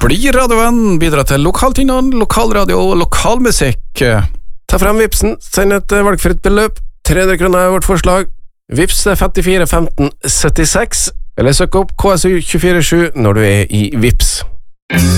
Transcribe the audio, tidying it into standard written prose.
Bli radiovenn, bidra til lokaltinnene, lokalradio og lokalmusikk. Ta frem Vipsen, send et valgfritt beløp. 300 kroner er vårt forslag. Vips 54 15 76, eller søk opp KSU 247 når du er i Vips.